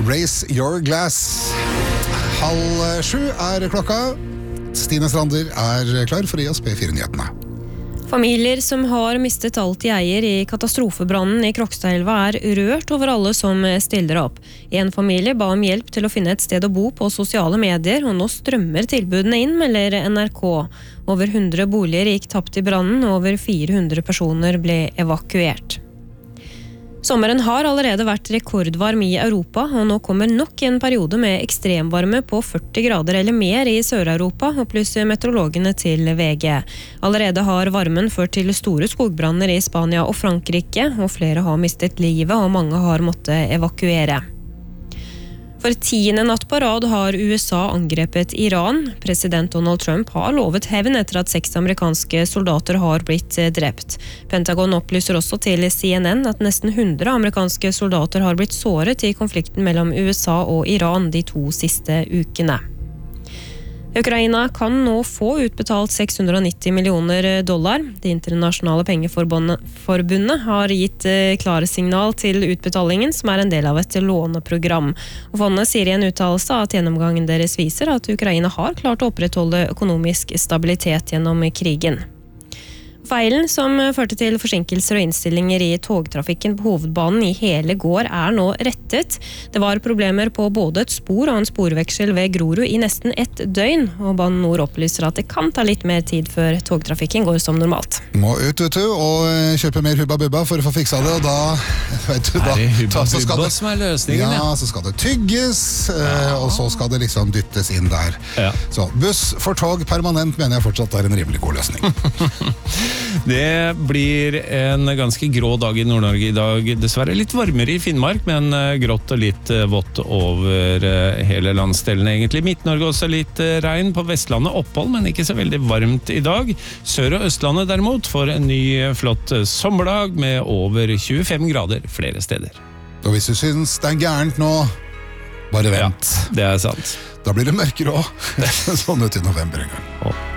Raise Your Glass. 6:30 klokka. Stine Strander klar for å gi oss P4-nyhetene. Familier som har mistet alt de eier i katastrofebrannen i Krokstadelva rørt over alle som stiller opp. En familie ba om hjelp til å finne et sted å bo på sosiale medier, og nå strømmer tilbudene inn, melder NRK. Over 100 boliger gikk tapt i brannen, og over 400 personer ble evakuert. Sommeren har allerede vært rekordvarm i Europa, og nå kommer nok en periode med ekstremvarme på 40 grader eller mer i Sør-Europa, opplyser meteorologene til VG. Allerede har varmen ført til store skogbranner i Spania og Frankrike, og flere har mistet livet, og mange har måttet evakuere. For 10. natt på rad har USA angrepet Iran. President Donald Trump har lovet hevn etter at 6 amerikanske soldater har blitt drept. Pentagon opplyser også til CNN at nesten 100 amerikanske soldater har blitt såret i konflikten mellom USA og Iran de 2 siste ukene. Ukraina kan nå få utbetalt $690 millioner. Det internasjonale pengeforbundet har gitt klare signal til utbetalingen, som en del av et låneprogram. Og fondet sier i en uttalelse at gjennomgangen deres viser at Ukraina har klart å opprettholde økonomisk stabilitet gjennom krigen. Feilen som førte til forsinkelser og innstillinger i togtrafikken på hovedbanen i hele går nå rettet. Det var problemer på både et spor og en sporveksel ved Grorud i nesten 1 døgn, og Bane NOR opplyser at det kan ta litt mer tid før togtrafikken går som normalt. Må ut, og kjøpe mer Hubba Bubba for å få fiksa det, og da vet du, det Hubba Bubba som løsningen, ja, så skal det tygges, og så skal det liksom dyttes inn der. Ja. Så buss for tog permanent mener jeg fortsatt en rimelig god løsning. Det blir en ganske grå dag i Nord-Norge i dag. Dessverre litt varmere i Finnmark, men grått og litt vått over hele landsdelen egentlig. Midt-Norge også litt regn, på Vestlandet opphold, men ikke så veldig varmt i dag. Sør- og Østlandet derimot får en ny flott sommerdag med over 25 grader flere steder. Og hvis du synes det gærent nå, bare vent. Ja, det sant. Da blir det mørkere også. Sånn ut i november en gang.